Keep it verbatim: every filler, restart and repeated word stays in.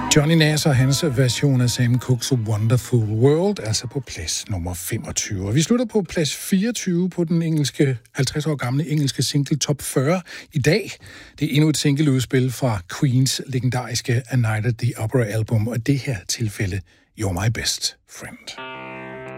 Johnny Nass og hans version af Sam Cooke's Wonderful World, altså på plads nummer femogtyve. Og vi slutter på plads fireogtyve på den engelske, halvtreds år gamle engelske single Top fyrre i dag. Det er endnu et singleudspil fra Queens legendariske A Night at the Opera album, og det her tilfælde You're My Best Friend.